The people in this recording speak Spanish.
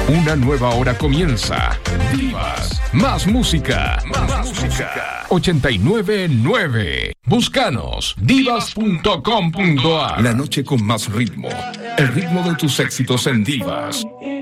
Una nueva hora comienza. Divas, más música. 89.9. Búscanos, divas.com.ar. La noche con más ritmo. El ritmo de tus éxitos en Divas.